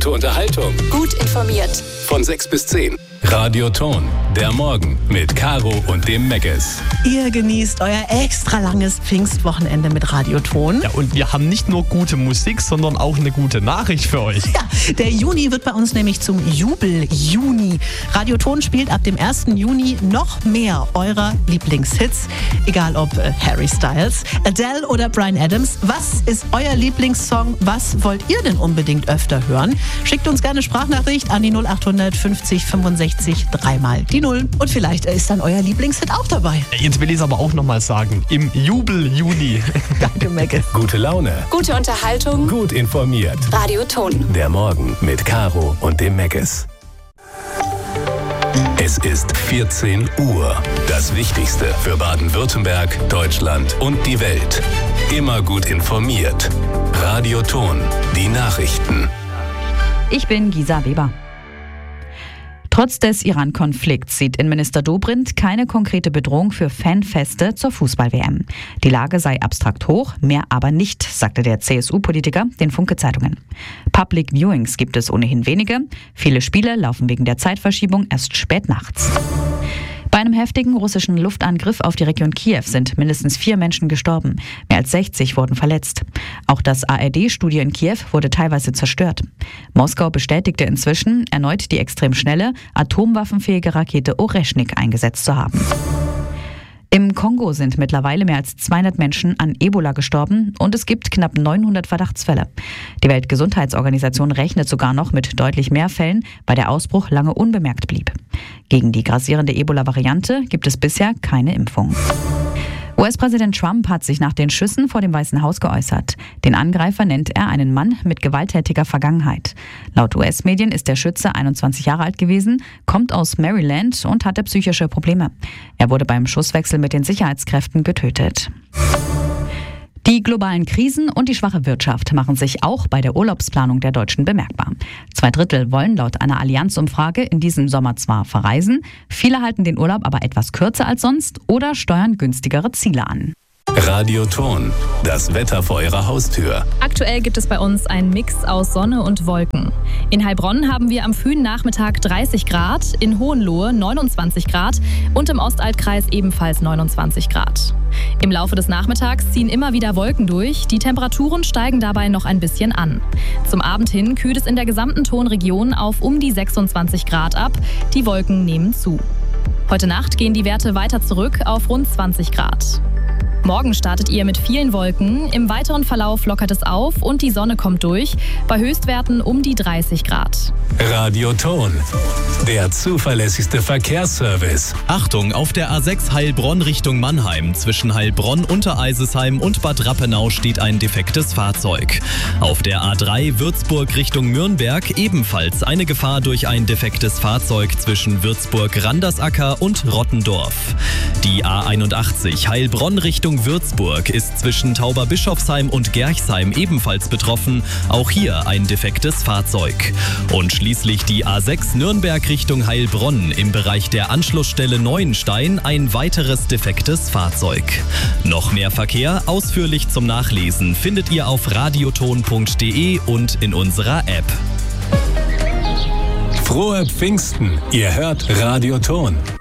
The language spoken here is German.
Gute Unterhaltung. Gut informiert. Von 6 bis 10. Radioton, der Morgen mit Caro und dem Megges. Ihr genießt euer extra langes Pfingstwochenende mit Radioton. Ja, und wir haben nicht nur gute Musik, sondern auch eine gute Nachricht für euch. Ja, der Juni wird bei uns nämlich zum Jubel-Juni. Radioton spielt ab dem 1. Juni noch mehr eurer Lieblingshits. Egal ob Harry Styles, Adele oder Bryan Adams. Was ist euer Lieblingssong? Was wollt ihr denn unbedingt öfter hören? Schickt uns gerne Sprachnachricht an die 0800 50 65 dreimal die 0. Und vielleicht ist dann euer Lieblingshit auch dabei. Jetzt will ich es aber auch nochmal sagen. Im Jubel-Juni. Danke, Mecke. Gute Laune. Gute Unterhaltung. Gut informiert. Radioton. Der Morgen mit Caro und dem Megges. Es ist 14 Uhr. Das Wichtigste für Baden-Württemberg, Deutschland und die Welt. Immer gut informiert. Radioton. Die Nachrichten. Ich bin Gisa Weber. Trotz des Iran-Konflikts sieht Innenminister Dobrindt keine konkrete Bedrohung für Fanfeste zur Fußball-WM. Die Lage sei abstrakt hoch, mehr aber nicht, sagte der CSU-Politiker den Funke-Zeitungen. Public Viewings gibt es ohnehin wenige. Viele Spiele laufen wegen der Zeitverschiebung erst spät nachts. Bei einem heftigen russischen Luftangriff auf die Region Kiew sind mindestens 4 Menschen gestorben. Mehr als 60 wurden verletzt. Auch das ARD-Studio in Kiew wurde teilweise zerstört. Moskau bestätigte inzwischen, erneut die extrem schnelle, atomwaffenfähige Rakete Oreschnik eingesetzt zu haben. Im Kongo sind mittlerweile mehr als 200 Menschen an Ebola gestorben und es gibt knapp 900 Verdachtsfälle. Die Weltgesundheitsorganisation rechnet sogar noch mit deutlich mehr Fällen, weil der Ausbruch lange unbemerkt blieb. Gegen die grassierende Ebola-Variante gibt es bisher keine Impfung. US-Präsident Trump hat sich nach den Schüssen vor dem Weißen Haus geäußert. Den Angreifer nennt er einen Mann mit gewalttätiger Vergangenheit. Laut US-Medien ist der Schütze 21 Jahre alt gewesen, kommt aus Maryland und hatte psychische Probleme. Er wurde beim Schusswechsel mit den Sicherheitskräften getötet. Die globalen Krisen und die schwache Wirtschaft machen sich auch bei der Urlaubsplanung der Deutschen bemerkbar. 2/3 wollen laut einer Allianz-Umfrage in diesem Sommer zwar verreisen, viele halten den Urlaub aber etwas kürzer als sonst oder steuern günstigere Ziele an. Radioton. Das Wetter vor Ihrer Haustür. Aktuell gibt es bei uns einen Mix aus Sonne und Wolken. In Heilbronn haben wir am frühen Nachmittag 30 Grad, in Hohenlohe 29 Grad und im Ostaltkreis ebenfalls 29 Grad. Im Laufe des Nachmittags ziehen immer wieder Wolken durch, die Temperaturen steigen dabei noch ein bisschen an. Zum Abend hin kühlt es in der gesamten Tonregion auf um die 26 Grad ab, die Wolken nehmen zu. Heute Nacht gehen die Werte weiter zurück auf rund 20 Grad. Morgen startet ihr mit vielen Wolken, im weiteren Verlauf lockert es auf und die Sonne kommt durch, bei Höchstwerten um die 30 Grad. Radioton. Der zuverlässigste Verkehrsservice. Achtung, auf der A6 Heilbronn Richtung Mannheim. Zwischen Heilbronn, Untereisesheim und Bad Rappenau steht ein defektes Fahrzeug. Auf der A3 Würzburg Richtung Nürnberg ebenfalls eine Gefahr durch ein defektes Fahrzeug zwischen Würzburg-Randersacker und Rottendorf. Die A81 Heilbronn Richtung Würzburg ist zwischen Tauberbischofsheim und Gerchsheim ebenfalls betroffen. Auch hier ein defektes Fahrzeug. Und schließlich die A6 Nürnberg Richtung Heilbronn im Bereich der Anschlussstelle Neuenstein ein weiteres defektes Fahrzeug. Noch mehr Verkehr ausführlich zum Nachlesen findet ihr auf radioton.de und in unserer App. Frohe Pfingsten. Ihr hört Radioton.